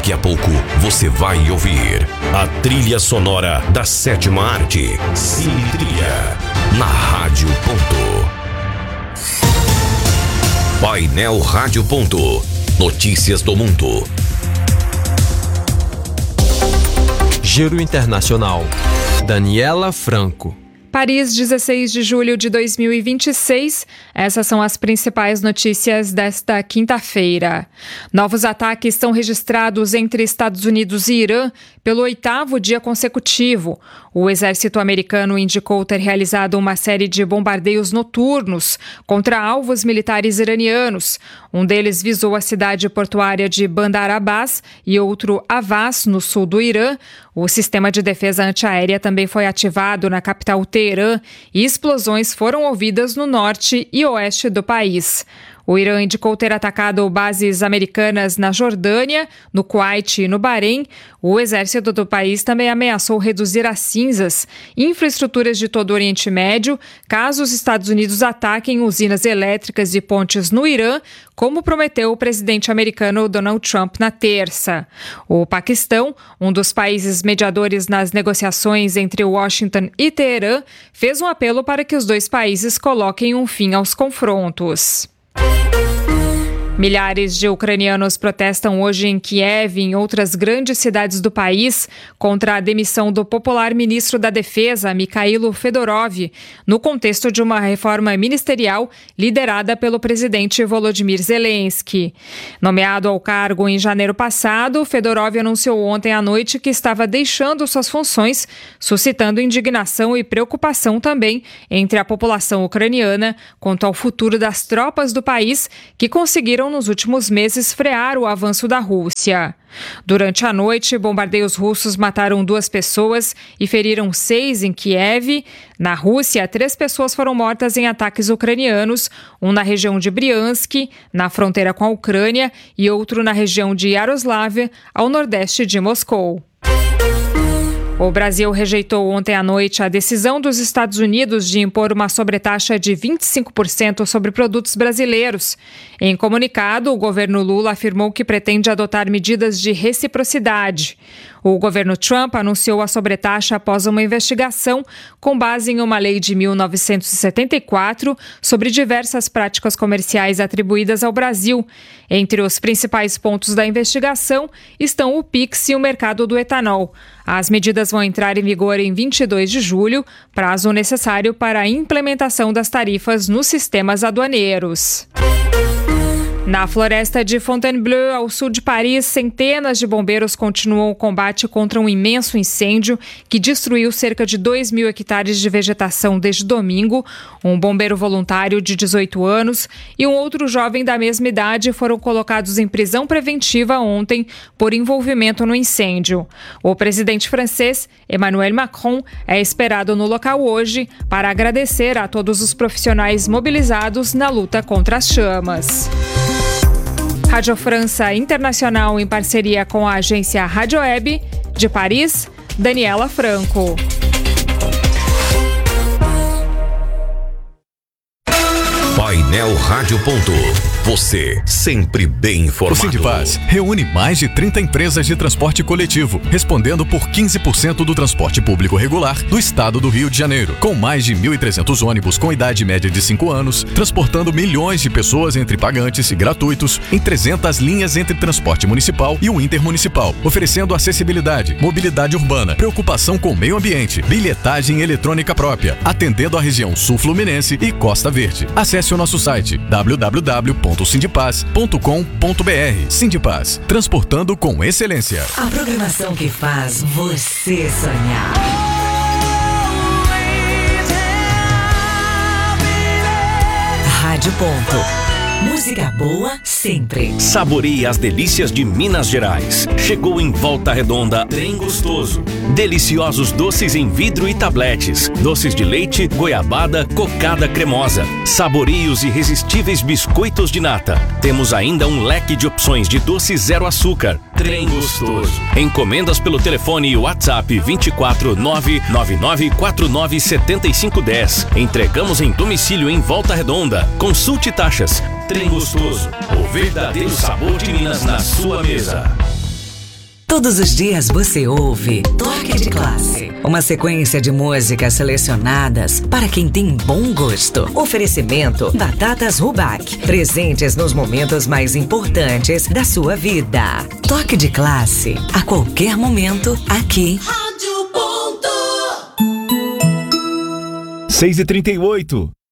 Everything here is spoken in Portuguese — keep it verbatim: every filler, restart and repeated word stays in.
Daqui a pouco você vai ouvir a trilha sonora da sétima arte, Cinetrilha, na Rádio Ponto. Painel Rádio Ponto. Notícias do mundo. Giro Internacional. Daniela Franco. Paris, dezesseis de julho de dois mil e vinte e seis. Essas são as principais notícias desta quinta-feira. Novos ataques são registrados entre Estados Unidos e Irã pelo oitavo dia consecutivo. O exército americano indicou ter realizado uma série de bombardeios noturnos contra alvos militares iranianos. Um deles visou a cidade portuária de Bandar Abbas e outro Avaz, no sul do Irã. O sistema de defesa antiaérea também foi ativado na capital Teherã e explosões foram ouvidas no norte e oeste do país. O Irã indicou ter atacado bases americanas na Jordânia, no Kuwait e no Bahrein. O exército do país também ameaçou reduzir a cinzas infraestruturas de todo o Oriente Médio, caso os Estados Unidos ataquem usinas elétricas e pontes no Irã, como prometeu o presidente americano Donald Trump na terça. O Paquistão, um dos países mediadores nas negociações entre Washington e Teherã, fez um apelo para que os dois países coloquem um fim aos confrontos. Milhares de ucranianos protestam hoje em Kiev e em outras grandes cidades do país contra a demissão do popular ministro da Defesa, Mikhailo Fedorov, no contexto de uma reforma ministerial liderada pelo presidente Volodymyr Zelensky. Nomeado ao cargo em janeiro passado, Fedorov anunciou ontem à noite que estava deixando suas funções, suscitando indignação e preocupação também entre a população ucraniana quanto ao futuro das tropas do país que conseguiram nos últimos meses frear o avanço da Rússia. Durante a noite, bombardeios russos mataram duas pessoas e feriram seis em Kiev. Na Rússia, três pessoas foram mortas em ataques ucranianos, um na região de Briansk, na fronteira com a Ucrânia, e outro na região de Yaroslavl, ao nordeste de Moscou. O Brasil rejeitou ontem à noite a decisão dos Estados Unidos de impor uma sobretaxa de vinte e cinco por cento sobre produtos brasileiros. Em comunicado, o governo Lula afirmou que pretende adotar medidas de reciprocidade. O governo Trump anunciou a sobretaxa após uma investigação com base em uma lei de mil novecentos e setenta e quatro sobre diversas práticas comerciais atribuídas ao Brasil. Entre os principais pontos da investigação estão o Pix e o mercado do etanol. As medidas vão entrar em vigor em vinte e dois de julho, prazo necessário para a implementação das tarifas nos sistemas aduaneiros. Na floresta de Fontainebleau, ao sul de Paris, centenas de bombeiros continuam o combate contra um imenso incêndio que destruiu cerca de dois mil hectares de vegetação desde domingo. Um bombeiro voluntário de dezoito anos e um outro jovem da mesma idade foram colocados em prisão preventiva ontem por envolvimento no incêndio. O presidente francês, Emmanuel Macron, é esperado no local hoje para agradecer a todos os profissionais mobilizados na luta contra as chamas. Rádio França Internacional em parceria com a agência Rádio Web, de Paris, Daniela Franco. Painel Rádio Ponto. Você sempre bem informado. O Sindipaz reúne mais de trinta empresas de transporte coletivo, respondendo por quinze por cento do transporte público regular do estado do Rio de Janeiro. Com mais de mil e trezentos ônibus com idade média de cinco anos, transportando milhões de pessoas entre pagantes e gratuitos em trezentas linhas entre transporte municipal e o intermunicipal, oferecendo acessibilidade, mobilidade urbana, preocupação com o meio ambiente, bilhetagem eletrônica própria, atendendo a região sul-fluminense e Costa Verde. Acesse o nosso site w w w ponto sindipaz ponto com ponto b r. Sindipaz, transportando com excelência. A programação que faz você sonhar. Rádio Ponto. Música boa sempre. Saboreie as delícias de Minas Gerais. Chegou em Volta Redonda Trem Gostoso. Deliciosos doces em vidro e tabletes. Doces de leite, goiabada, cocada cremosa. Saboreie os irresistíveis biscoitos de nata. Temos ainda um leque de opções de doce zero açúcar. Trem Gostoso. Encomendas pelo telefone e WhatsApp vinte e quatro, nove nove nove quatro nove sete cinco um zero. Entregamos em domicílio em Volta Redonda. Consulte taxas. Trem Gostoso, o verdadeiro sabor de Minas na sua mesa. Todos os dias você ouve Toque de Classe, uma sequência de músicas selecionadas para quem tem bom gosto. Oferecimento Batatas Rubac, presentes nos momentos mais importantes da sua vida. Toque de Classe, a qualquer momento, aqui. seis e trinta e oito.